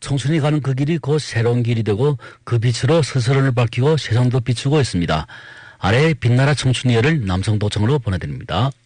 청춘이 가는 그 길이 곧 새로운 길이 되고 그 빛으로 스스로를 밝히고 세상도 비추고 있습니다. 아래의 빛나라 청춘이여를 남성도청으로 보내드립니다.